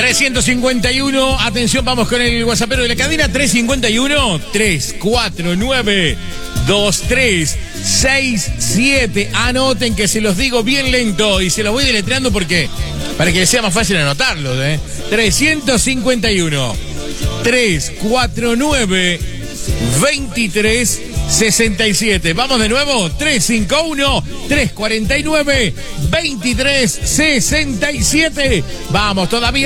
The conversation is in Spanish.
351, atención, vamos con el WhatsAppero de la cadena, 351-349-2367. Anoten que se los digo bien lento y se los voy deletreando porque para que les sea más fácil anotarlos, 349-2367. Vamos de nuevo, 351-349-2367. Vamos, todavía